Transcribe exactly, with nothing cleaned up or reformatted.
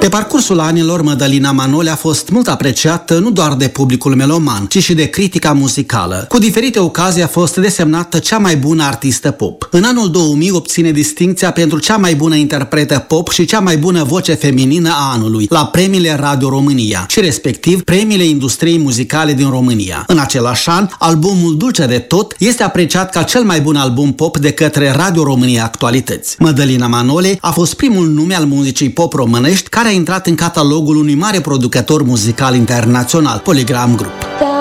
Pe parcursul anilor, Mădălina Manole a fost mult apreciată nu doar de publicul meloman, ci și de critica muzicală. Cu diferite ocazii a fost desemnată cea mai bună artistă pop. În anul două mii obține distincția pentru cea mai bună interpretă pop și cea mai bună voce feminină a anului la premiile Radio România și respectiv premiile industriei muzicale din România. În același an, albumul Dulce de Tot este apreciat ca cel mai bun album pop de către Radio România Actualități. Mădălina Manole a fost primul nume al muzicii pop românești care a intrat în catalogul unui mare producător muzical internațional, Polygram Group.